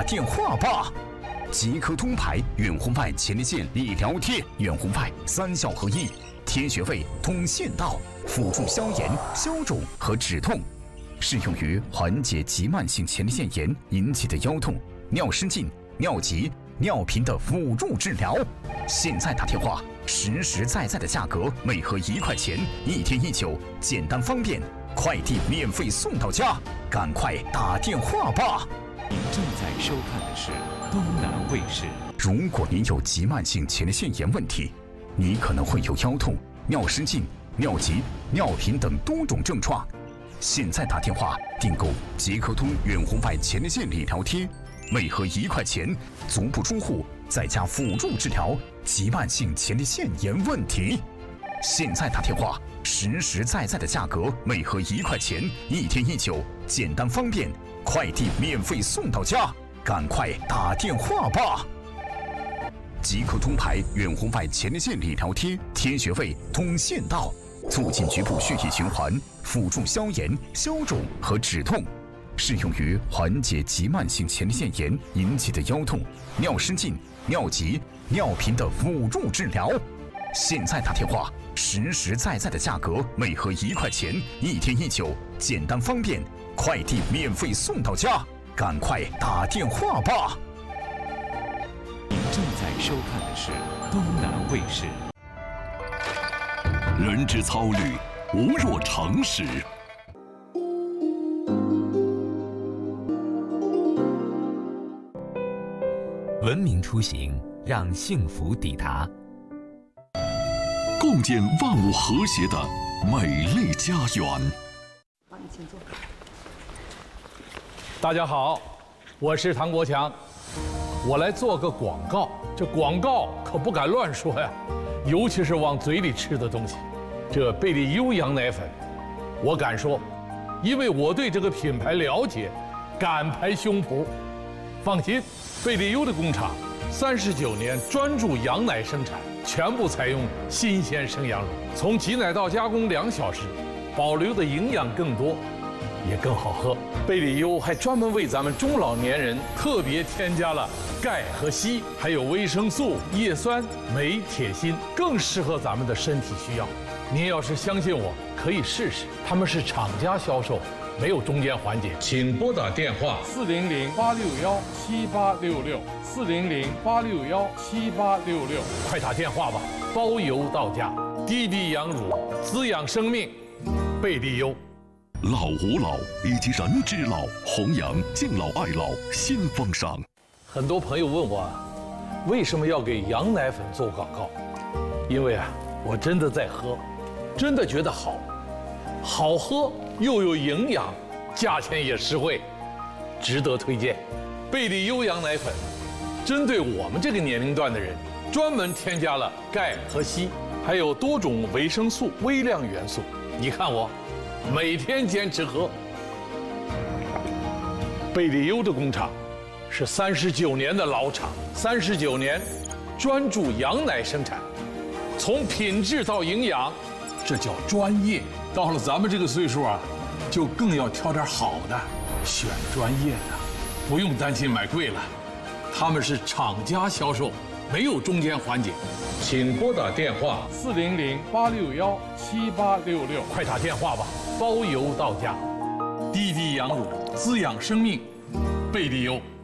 电话吧！即刻通牌远红外前列腺理疗贴，远红外3效合一，贴穴位通线道，辅助消炎、消肿和止痛，适用于缓解急慢性前列腺炎引起的腰痛、尿失禁、尿急、尿频的辅助治疗。现在打电话，实实在在的价格，每盒1块钱，1天1酒，简单方便，快递免费送到家，赶快打电话吧！ 您正在收看的是东南卫视。 如果您有急慢性前列腺炎问题，你可能会有腰痛、尿失禁、尿急、尿频等多种症状。现在打电话订购即刻通远红外前列腺理疗贴，每盒1块钱，足不出户，在家辅助治疗急慢性前列腺炎问题。现在打电话，实实在在的价格，每盒1块钱，1天1酒，简单方便，快递免费送到家，赶快打电话吧！即刻通牌远红外前列腺理疗贴，贴穴位通线道，促进局部血液循环，辅助消炎、消肿和止痛，适用于缓解急慢性前列腺炎引起的腰痛、尿失禁、尿急、尿频的辅助治疗。现在打电话，实实在在的价格，每盒1块钱，1天1酒，简单方便，快递免费送到家，赶快打电话吧！ 您正在收看的是东南卫视。 人之操虑，无若常识。 文明出行，让幸福抵达。 共建万物和谐的美丽家园。 好，你请坐。 大家好，我是唐国强，我来做个广告。这广告可不敢乱说呀，尤其是往嘴里吃的东西。这贝利优羊奶粉，我敢说，因为我对这个品牌了解，敢拍胸脯。放心，贝利优的工厂39年专注羊奶生产，全部采用新鲜生羊乳，从挤奶到加工2小时，保留的营养更多，也更好喝。贝利优还专门为咱们中老年人特别添加了钙和硒，还有维生素、叶酸、镁、铁、锌，更适合咱们的身体需要。您要是相信我，可以试试。他们是厂家销售，没有中间环节。请拨打电话400-861-7866，400-861-7866，快打电话吧，包邮到家。滴滴羊乳，滋养生命，贝利优。 老吾老以及人之老，弘扬敬老爱老新风尚。 很多朋友问我，为什么要给羊奶粉做广告？因为我真的在喝，真的觉得好喝又有营养，价钱也实惠，值得推荐。贝利优羊奶粉针对我们这个年龄段的人，专门添加了钙和硒，还有多种维生素、微量元素。你看我每天坚持喝。贝利优的工厂是39年的老厂，39年专注羊奶生产，从品质到营养，这叫专业。到了咱们这个岁数就更要挑点好的，选专业的，不用担心买贵了。他们是厂家销售，没有中间环节。请拨打电话400-861-7866，快打电话吧，包邮到家。滴滴羊乳，滋养生命，贝利优。